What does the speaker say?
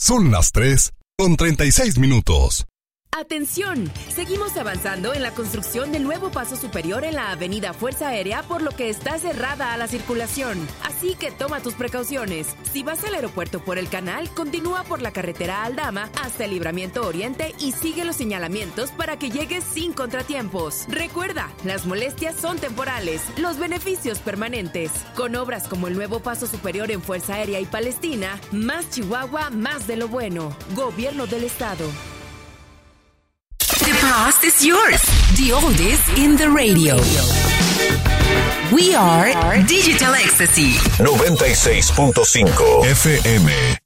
Son las 3:36. ¡Atención! Seguimos avanzando en la construcción del nuevo paso superior en la avenida Fuerza Aérea, por lo que está cerrada a la circulación. Así que toma tus precauciones. Si vas al aeropuerto por el canal, continúa por la carretera Aldama hasta el Libramiento Oriente y sigue los señalamientos para que llegues sin contratiempos. Recuerda, las molestias son temporales, los beneficios permanentes. Con obras como el nuevo paso superior en Fuerza Aérea y Palestina, más Chihuahua, más de lo bueno. Gobierno del Estado. The past is yours. The oldies in the radio. We are Digital Ecstasy 96.5 FM.